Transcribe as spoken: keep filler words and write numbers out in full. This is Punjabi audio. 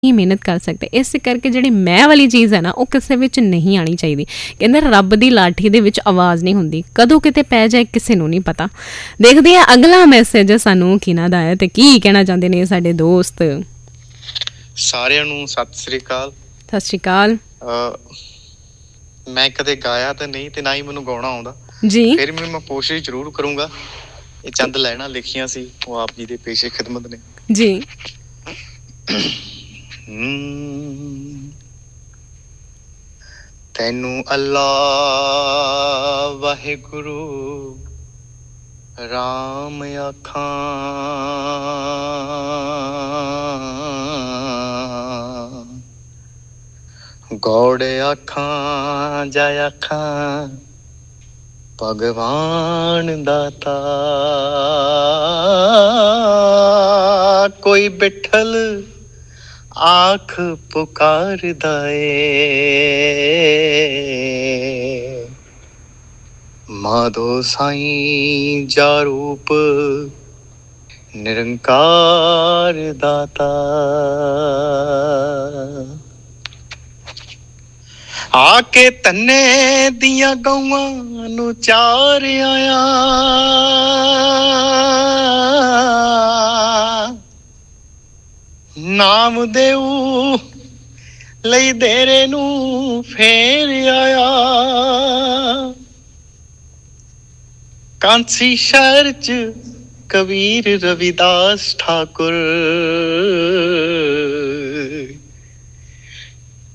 ਹੀ ਮਿਹਨਤ ਕਰ ਸਕਦੇ। ਇਸ ਕਰਕੇ ਜਿਹੜੀ ਮੈਂ ਵਾਲੀ ਚੀਜ਼ ਹੈ ਨਾ ਉਹ ਕਿਸੇ ਵਿੱਚ ਨਹੀਂ ਆਉਣੀ ਚਾਹੀਦੀ। ਕਹਿੰਦੇ ਰੱਬ ਦੀ ਲਾਠੀ ਦੇ ਵਿੱਚ ਆਵਾਜ਼ ਨਹੀਂ ਹੁੰਦੀ, ਕਦੋਂ ਕਿਤੇ ਪੈ ਜਾਏ ਕਿਸੇ ਨੂੰ ਨਹੀਂ ਪਤਾ। ਦੇਖਦੇ ਹਾਂ ਅਗਲਾ ਮੈਸੇਜ ਸਾਨੂੰ ਕਿਹਨਾਂ ਦਾ ਹੈ ਤੇ ਕੀ ਕਹਿਣਾ ਚਾਹੁੰਦੇ ਨੇ ਸਾਡੇ ਦੋਸਤ। ਸਾਰਿਆਂ ਨੂੰ ਸਤਿ ਸ੍ਰੀ ਅਕਾਲ। ਸਤਿ ਸ਼੍ਰੀ ਅਕਾਲ। ਮੈਂ ਕਦੇ ਗਾਇਆ ਤਾਂ ਨਹੀਂ ਤੇ ਨਾ ਹੀ ਮੈਨੂੰ ਗਾਉਣਾ ਆਉਂਦਾ ਜੀ, ਫਿਰ ਵੀ ਮੈਂ ਕੋਸ਼ਿਸ਼ ਜ਼ਰੂਰ ਕਰੂੰਗਾ। ਇਹ ਚੰਦ ਲੈਣਾ ਲਿਖੀਆਂ ਸੀ ਉਹ ਆਪ ਜੀ ਦੇ ਪੇਸ਼ੇ ਖਿਦਮਤ ਨੇ ਜੀ। ਤੈਨੂੰ ਅੱਲਾ ਵਾਹਿਗੁਰੂ ਰਾਮ ਆਖਾਂ, ਗੌੜ ਆਖਾਂ ਜਾਂ ਆਖਾਂ ਭਗਵਾਨ ਦਾਤਾ। ਕੋਈ ਬਿਠਲ ਆਖ ਪੁਕਾਰਦਾ ਏ, ਮਾਧੋ ਸਾਈਂ ਜਾ ਰੂਪ ਨਿਰੰਕਾਰ ਦਾਤਾ। ਆ ਕੇ ਤੰਨੇ ਦੀਆਂ ਗਊਆਂ ਨੂੰ ਚਾਰ ਆਇਆ, ਨਾਮ ਦੇਊ ਲਈ ਦੇਰੇ ਨੂੰ ਫੇਰ ਆਇਆ। ਕਾਂਸੀ ਸ਼ਹਿਰ ਚ ਕਬੀਰ ਰਵਿਦਾਸ ਠਾਕੁਰ